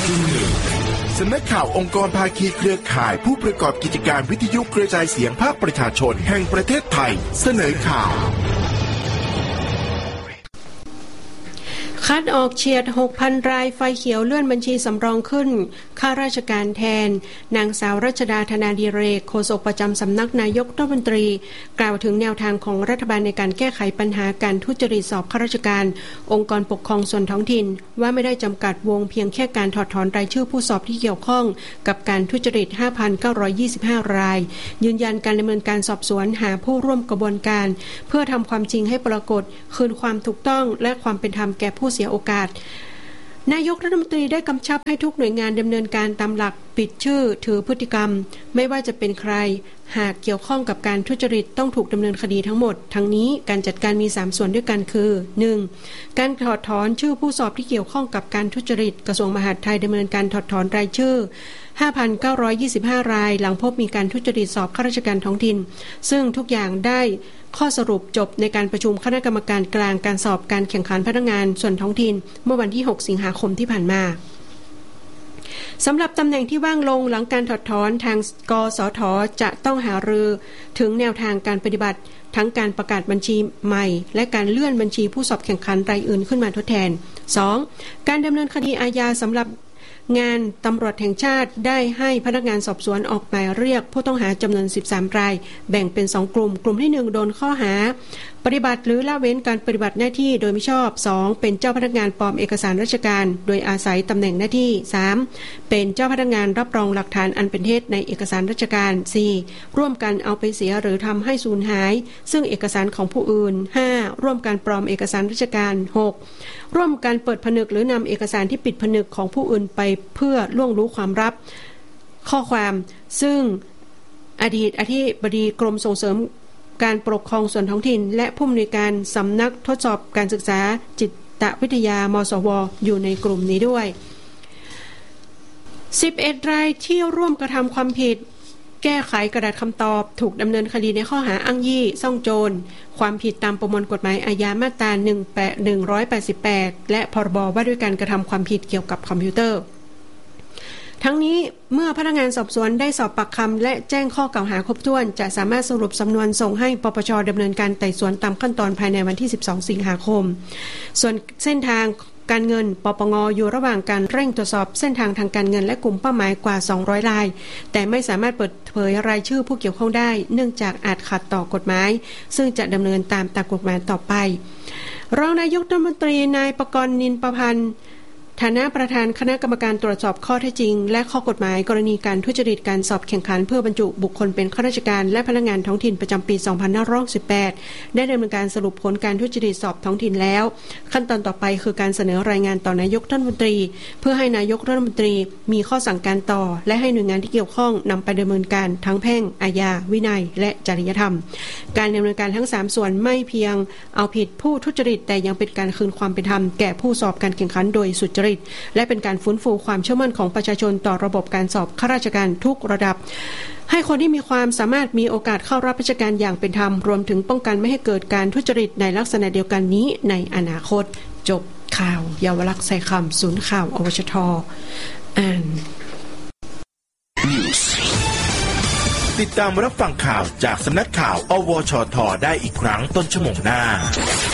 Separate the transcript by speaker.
Speaker 1: สำนักข่าวองค์กรภาคีเครือข่ายผู้ประกอบกิจการวิทยุกระจายเสียงภาคประชาชนแห่งประเทศไทยเสนอข่าว
Speaker 2: คัดออกเฉียด 6,000 รายไฟเขียวเลื่อนบัญชีสำรองขึ้นข้าราชการแทนนางสาวรัชดาธนาดิเรกโฆษกประจำสำนักนายกรัฐมนตรีกล่าวถึงแนวทางของรัฐบาลในการแก้ไขปัญหาการทุจริตสอบข้าราชการองค์กรปกครองส่วนท้องถิ่นว่าไม่ได้จำกัดวงเพียงแค่การถอดถอนรายชื่อผู้สอบที่เกี่ยวข้องกับการทุจริต 5,925 รายยืนยันการดำเนินการสอบสวนหาผู้ร่วมกระบวนการเพื่อทำความจริงให้ปรากฏคืนความถูกต้องและความเป็นธรรมแก่ผู้เสียโอกาสนายกรัฐมนตรีได้กำชับให้ทุกหน่วยงานดำเนินการตามหลักปิดชื่อถือพฤติกรรมไม่ว่าจะเป็นใครหากเกี่ยวข้องกับการทุจริตต้องถูกดำเนินคดีทั้งหมดทั้งนี้การจัดการมี3ส่วนด้วยกันคือ 1. การถอดถอนชื่อผู้สอบที่เกี่ยวข้องกับการทุจริตกระทรวงมหาดไทยดำเนินการถอดถอนรายชื่อ 5,925 รายหลังพบมีการทุจริตสอบข้าราชการท้องถิ่นซึ่งทุกอย่างได้ข้อสรุปจบในการประชุมคณะกรรมการกลางการสอบการแข่งขันพนักงานส่วนท้องถิ่นเมื่อวันที่ 6 สิงหาคมที่ผ่านมาสำหรับตำแหน่งที่ว่างลงหลังการถอดถอนทางกสทจะต้องหารือถึงแนวทางการปฏิบัติทั้งการประกาศบัญชีใหม่และการเลื่อนบัญชีผู้สอบแข่งขันรายอื่นขึ้นมาทดแทน 2. การดำเนินคดีอาญาสำหรับงานตำรวจแห่งชาติได้ให้พนักงานสอบสวนออกหมายเรียกผู้ต้องหาจำนวน13รายแบ่งเป็น2กลุ่มกลุ่มที่1โดนข้อหาปฏิบัติหรือละเว้นการปฏิบัติหน้าที่โดยมิชอบ 2. เป็นเจ้าพนักงานปลอมเอกสารราชการโดยอาศัยตำแหน่งหน้าที่ 3. เป็นเจ้าพนักงานรับรองหลักฐานอันเป็นเท็จในเอกสารราชการ 4. ร่วมกันเอาไปเสียหรือทำให้สูญหายซึ่งเอกสารของผู้อื่น 5. ร่วมกันปลอมเอกสารราชการ 6. ร่วมกันเปิดผนึกหรือนำเอกสารที่ปิดผนึกของผู้อื่นไปเพื่อล่วงรู้ความลับข้อความซึ่งอดีตอธิบดีกรมส่งเสริมการปกครองส่วนท้องถิ่นและผู้อำนวยการสำนักทดสอบการศึกษาจิตวิทยามสวอยู่ในกลุ่มนี้ด้วย11รายที่ร่วมกระทำความผิดแก้ไขกระดาษคำตอบถูกดำเนินคดีในข้อหาอ้างยี่ซ่องโจรความผิดตามประมวลกฎหมายอาญามาตรา188และพรบว่าด้วยการกระทำความผิดเกี่ยวกับคอมพิวเตอร์ทั้งนี้เมื่อพนักงานสอบสวนได้สอบปากคำและแจ้งข้อกล่าวหาครบถ้วนจะสามารถสรุปสำนวนส่งให้ปปช.ดำเนินการไต่สวนตามขั้นตอนภายในวันที่12สิงหาคมส่วนเส้นทางการเงินปปง.อยู่ระหว่างการเร่งตรวจสอบเส้นทางทางการเงินและกลุ่มเป้าหมายกว่า200รายแต่ไม่สามารถเปิดเผยรายชื่อผู้เกี่ยวข้องได้เนื่องจากอาจขัดต่อกฎหมายซึ่งจะดำเนินตามกฎหมายต่อไปรองนายกรัฐมนตรีนายปกรณ์นินประพันธ์ฐานะประธานคณะกรรมการตรวจสอบข้อเท็จจริงและข้อกฎหมายกรณีการทุจริตการสอบแข่งขันเพื่อบรรจุบุคคลเป็นข้าราชการและพนักงานท้องถิ่นประจำปี 2518 ได้ดำเนินการสรุปผลการทุจริตสอบท้องถิ่นแล้วขั้นตอนต่อไปคือการเสนอรายงานต่อนายกรัฐมนตรีเพื่อให้นายกรัฐมนตรีมีข้อสั่งการต่อและให้หน่วยงานที่เกี่ยวข้องนำไปดำเนินการทั้งแพ่งอาญาวินัยและจริยธรรมการดำเนินการทั้ง3ส่วนไม่เพียงเอาผิดผู้ทุจริตแต่ยังเป็นการคืนความเป็นธรรมแก่ผู้สอบการแข่งขันโดยสุจริตและเป็นการฟื้นฟูความเชื่อมั่นของประชาชนต่อระบบการสอบข้าราชการทุกระดับให้คนที่มีความสามารถมีโอกาสเข้ารับราชการอย่างเป็นธรรมรวมถึงป้องกันไม่ให้เกิดการทุจริตในลักษณะเดียวกันนี้ในอนาคตจบข่าวเยาวลักษณ์ใส่คำศูนย์ข่าวอวชท.อ่าน
Speaker 1: ติดตามรับฟังข่าวจากสำนักข่าวอวชท.ได้อีกครั้งต้นชั่วโมงหน้า